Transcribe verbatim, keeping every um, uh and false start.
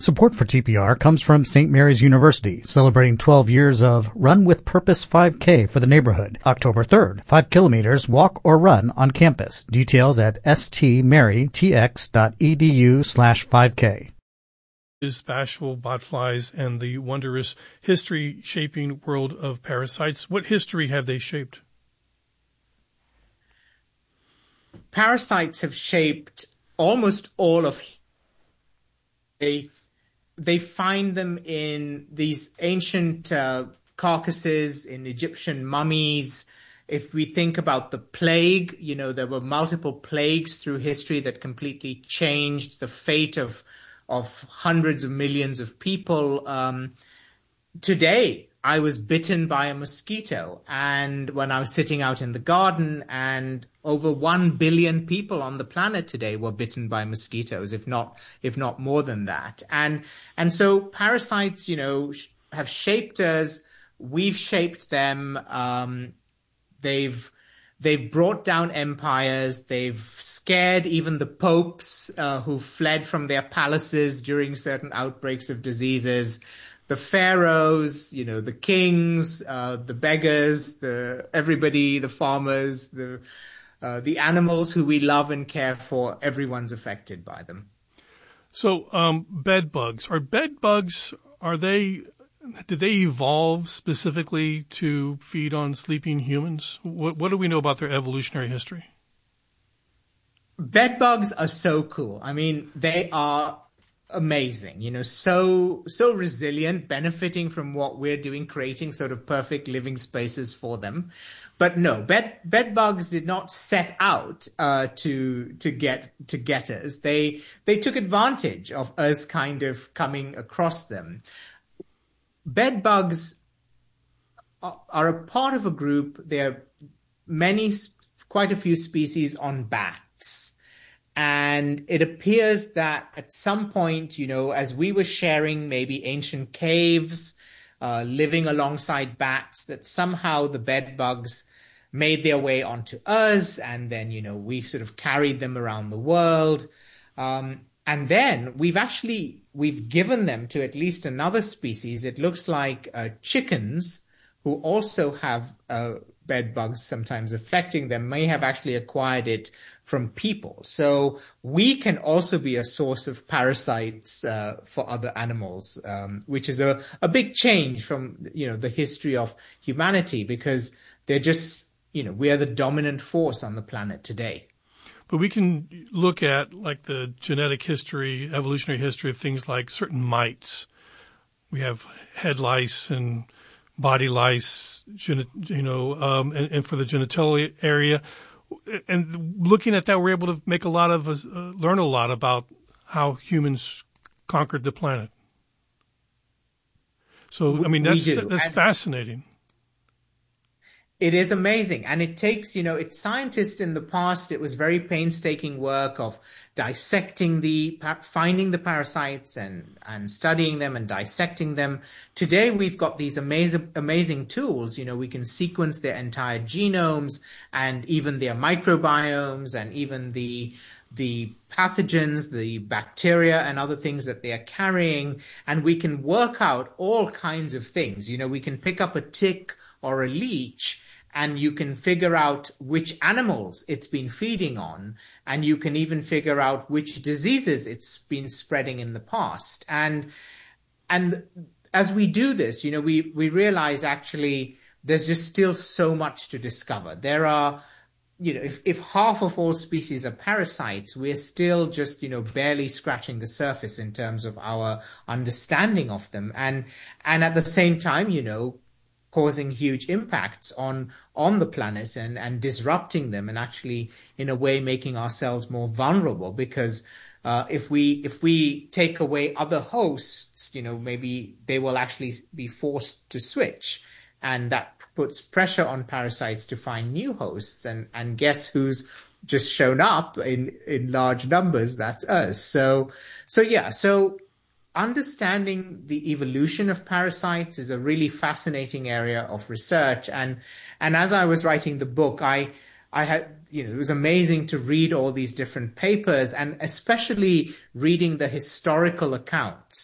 Support for T P R comes from Saint Mary's University, celebrating twelve years of Run with Purpose five K for the neighborhood. October third, five kilometers, walk or run on campus. Details at stmarytx.edu slash 5K. Is bashful botflies and the wondrous history-shaping world of parasites. What history have they shaped? Parasites have shaped almost all of they they find them in these ancient uh, carcasses, in Egyptian mummies. If we think about the plague, you know, there were multiple plagues through history that completely changed the fate of of hundreds of millions of people. Um, today, I was bitten by a mosquito, and when I was sitting out in the garden, and over one billion people on the planet today were bitten by mosquitoes, if not, if not more than that. And, and so parasites, you know, sh- have shaped us. We've shaped them. Um, they've, they've brought down empires. They've scared even the popes, uh, who fled from their palaces during certain outbreaks of diseases. The pharaohs, you know, the kings, uh, the beggars, the everybody, the farmers, the uh, the animals who we love and care for, everyone's affected by them. So, um, bed bugs. Are bed bugs, are they, did they evolve specifically to feed on sleeping humans? What, what do we know about their evolutionary history? Bed bugs are so cool. I mean, they are amazing, you know, so so resilient, benefiting from what we're doing, creating sort of perfect living spaces for them. But no, bed bed bugs did not set out uh, to to get to get us. They they took advantage of us kind of coming across them. Bed bugs are, are a part of a group. There are many, quite a few species on bats. And it appears that at some point, you know, as we were sharing maybe ancient caves, uh, living alongside bats, that somehow the bed bugs made their way onto us. And then, you know, we sort of carried them around the world. Um, and then we've actually, we've given them to at least another species. It looks like uh, chickens, who also have uh, bed bugs sometimes affecting them, may have actually acquired it from people. So we can also be a source of parasites uh, for other animals, um, which is a, a big change from, you know, the history of humanity, because they're just, you know, we are the dominant force on the planet today. But we can look at like the genetic history, evolutionary history of things like certain mites. We have head lice and body lice, you know, um, and, and for the genital area. And looking at that, we're able to make a lot of us, uh, learn a lot about how humans conquered the planet. So, I mean, that's, that's fascinating. It is amazing. And it takes, you know, it's scientists in the past, it was very painstaking work of dissecting the, finding the parasites and, and studying them and dissecting them. Today, we've got these amazing, amazing tools. You know, we can sequence their entire genomes and even their microbiomes and even the, the pathogens, the bacteria and other things that they are carrying. And we can work out all kinds of things. You know, we can pick up a tick or a leech, and you can figure out which animals it's been feeding on, and you can even figure out which diseases it's been spreading in the past. And and as we do this, you know, we, we realize actually there's just still so much to discover. There are, you know, if, if half of all species are parasites, we're still just, you know, barely scratching the surface in terms of our understanding of them. And and at the same time, you know, causing huge impacts on on the planet and, and disrupting them, and actually in a way making ourselves more vulnerable, because uh, if we if we take away other hosts, you know, maybe they will actually be forced to switch, and that puts pressure on parasites to find new hosts, and and guess who's just shown up in in large numbers? That's us. So so yeah so understanding the evolution of parasites is a really fascinating area of research. And, and as I was writing the book, I, I had, you know, it was amazing to read all these different papers, and especially reading the historical accounts